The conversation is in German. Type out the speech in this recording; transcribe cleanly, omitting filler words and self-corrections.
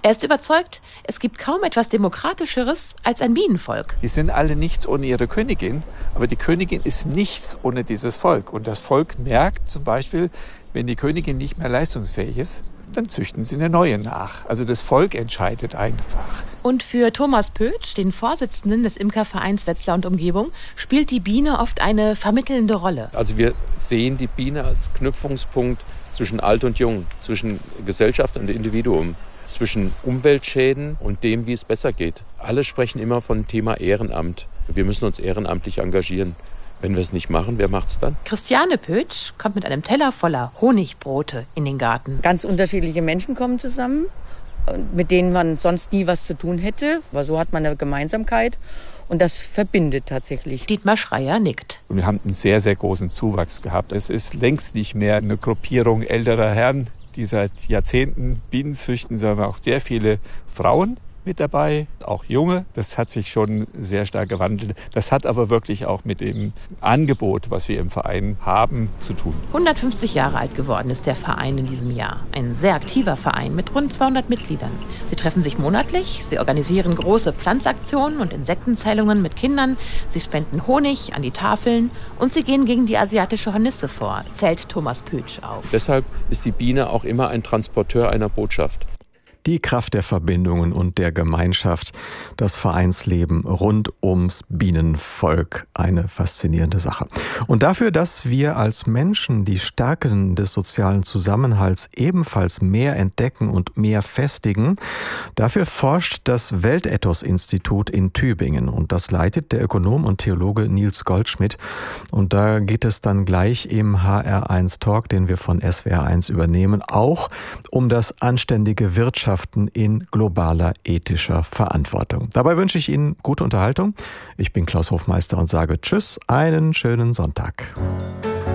Er ist überzeugt, es gibt kaum etwas Demokratischeres als ein Bienenvolk. Die sind alle nichts ohne ihre Königin, aber die Königin ist nichts ohne dieses Volk. Und das Volk merkt zum Beispiel, wenn die Königin nicht mehr leistungsfähig ist, dann züchten sie eine neue nach. Also das Volk entscheidet einfach. Und für Thomas Pötsch, den Vorsitzenden des Imkervereins Wetzlar und Umgebung, spielt die Biene oft eine vermittelnde Rolle. Also wir sehen die Biene als Knüpfungspunkt zwischen Alt und Jung, zwischen Gesellschaft und Individuum, zwischen Umweltschäden und dem, wie es besser geht. Alle sprechen immer von Thema Ehrenamt. Wir müssen uns ehrenamtlich engagieren. Wenn wir es nicht machen, wer macht's dann? Christiane Pötsch kommt mit einem Teller voller Honigbrote in den Garten. Ganz unterschiedliche Menschen kommen zusammen, mit denen man sonst nie was zu tun hätte. Aber so hat man eine Gemeinsamkeit und das verbindet tatsächlich. Dietmar Schreier nickt. Und wir haben einen sehr, sehr großen Zuwachs gehabt. Es ist längst nicht mehr eine Gruppierung älterer Herren, die seit Jahrzehnten Bienen züchten, sondern auch sehr viele Frauen mit dabei, auch junge. Das hat sich schon sehr stark gewandelt. Das hat aber wirklich auch mit dem Angebot, was wir im Verein haben, zu tun. 150 Jahre alt geworden ist der Verein in diesem Jahr. Ein sehr aktiver Verein mit rund 200 Mitgliedern. Sie treffen sich monatlich, sie organisieren große Pflanzaktionen und Insektenzählungen mit Kindern, sie spenden Honig an die Tafeln und sie gehen gegen die asiatische Hornisse vor, zählt Thomas Pötsch auf. Deshalb ist die Biene auch immer ein Transporteur einer Botschaft. Die Kraft der Verbindungen und der Gemeinschaft, das Vereinsleben rund ums Bienenvolk, eine faszinierende Sache. Und dafür, dass wir als Menschen die Stärken des sozialen Zusammenhalts ebenfalls mehr entdecken und mehr festigen, dafür forscht das Weltethos-Institut in Tübingen. Und das leitet der Ökonom und Theologe Nils Goldschmidt. Und da geht es dann gleich im HR1 Talk, den wir von SWR1 übernehmen, auch um das anständige Wirtschaften in globaler ethischer Verantwortung. Dabei wünsche ich Ihnen gute Unterhaltung. Ich bin Klaus Hofmeister und sage Tschüss, einen schönen Sonntag.